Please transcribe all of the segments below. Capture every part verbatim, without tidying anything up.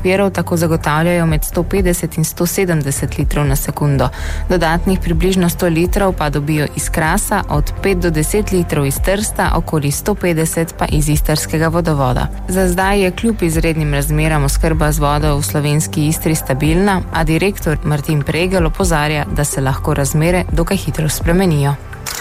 virov tako zagotavljajo med sto petdeset in sto sedemdeset litrov na sekundo. Dodatnih približno sto litrov pa dobijo iz Krasa, od pet do deset litrov iz Trsta, okoli sto petdeset pa iz istrskega vodovoda. Za zdaj je kljub izrednim razmeram oskrba z vodo v slovenski Istri stabilna, a direktor Martin Pregel opozarja, da se lahko razmere dokaj hitro spremenijo.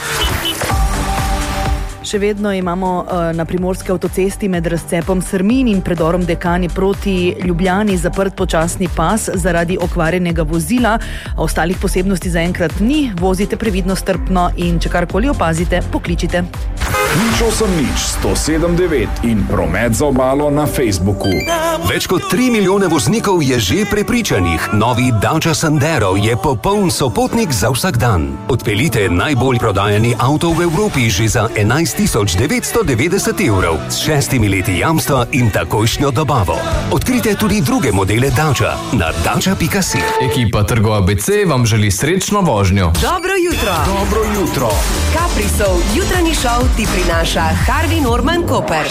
Še vedno imamo uh, na primorski avtocesti med razcepom Srmin in predorom Dekani proti Ljubljani zaprt počasni pas zaradi okvarjenega vozila. Ostalih posebnosti zaenkrat ni. Vozite previdno, strpno in če karkoli opazite, pokličite. Nič osem nič sto sedem devet in promet za obalo na Facebooku. Več kot tri milijone voznikov je že prepričanih. Novi Dacia Sandero je popoln sopotnik za vsak dan. Odpeljite najbolj prodajani avto v Evropi že za enajst tisoč devetsto devetdeset evrov s šestimi leti jamstva in takojšnjo dobavo. Odkrite tudi druge modele Dacia na dacia pika si. Ekipa Trgo A B C vam želi srečno vožnjo. Dobro jutro. Dobro jutro. Caprisov jutranji šov ti prinaša Harvey Norman Koper.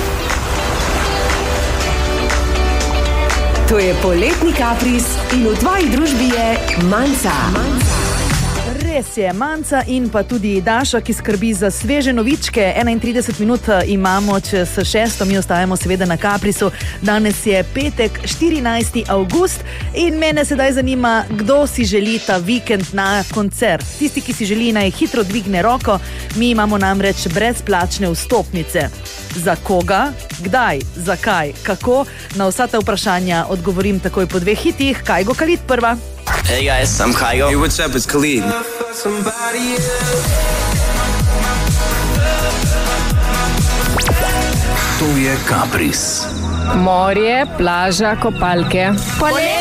To je poletni kapris in v tvoji družbi je Manca. Manca. Res je, Manca in pa tudi Daša, ki skrbi za sveže novičke. enaintrideset minut imamo čez šesto, mi ostajamo seveda na Caprisu. Danes je petek, štirinajsti avgust in mene sedaj zanima, kdo si želi ta vikend na koncert. Tisti, ki si želi, naj hitro dvigne roko. Mi imamo namreč brezplačne vstopnice. Za koga, kdaj, zakaj, kako? Na vsa ta vprašanja odgovorim takoj po dveh hitih. Kajgo Khalid prva. Hey guys, I'm Kaigo. Hey, what's up? It's Khalid. To je Capris. Morje, plaža, kopalke.